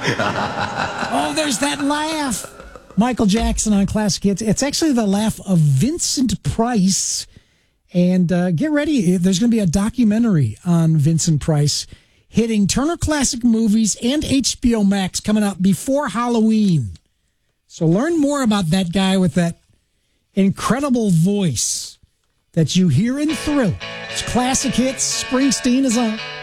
Oh, there's that laugh. Michael Jackson on Classic Hits. It's actually the laugh of Vincent Price. And get ready. There's going to be a documentary on Vincent Price hitting Turner Classic Movies and HBO Max coming out before Halloween. So learn more about that guy with that incredible voice that you hear in Thrill. It's Classic Hits. Springsteen is on.